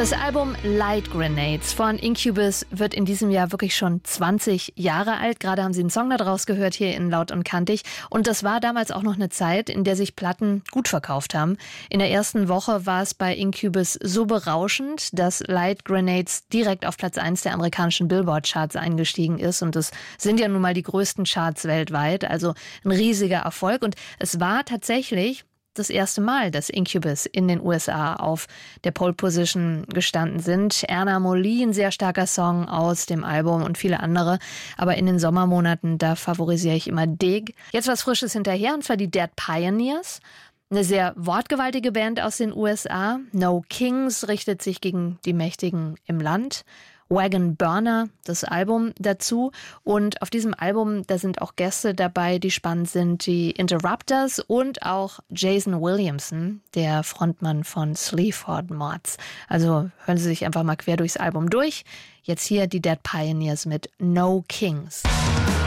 Das Album Light Grenades von Incubus wird in diesem Jahr wirklich schon 20 Jahre alt. Gerade haben Sie einen Song daraus gehört hier in Laut und Kantig. Und das war damals auch noch eine Zeit, in der sich Platten gut verkauft haben. In der ersten Woche war es bei Incubus so berauschend, dass Light Grenades direkt auf Platz 1 der amerikanischen Billboard-Charts eingestiegen ist. Und das sind ja nun mal die größten Charts weltweit. Also ein riesiger Erfolg. Und es war tatsächlich das erste Mal, dass Incubus in den USA auf der Pole Position gestanden sind. Erna Molly, ein sehr starker Song aus dem Album und viele andere. Aber in den Sommermonaten, da favorisiere ich immer Dig. Jetzt was Frisches hinterher, und zwar die Dead Pioneers. Eine sehr wortgewaltige Band aus den USA. No Kings richtet sich gegen die Mächtigen im Land. Wagon Burner, das Album dazu. Und auf diesem Album, da sind auch Gäste dabei, die spannend sind, die Interrupters und auch Jason Williamson, der Frontmann von Sleaford Mods. Also hören Sie sich einfach mal quer durchs Album durch. Jetzt hier die Dead Pioneers mit No Kings.